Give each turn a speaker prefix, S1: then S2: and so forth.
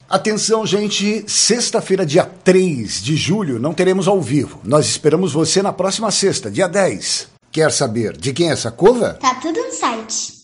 S1: Atenção, gente, sexta-feira, dia 3 de julho, não teremos ao vivo. Nós esperamos você na próxima sexta, dia 10. Quer saber de quem é essa cova?
S2: Tá tudo no site.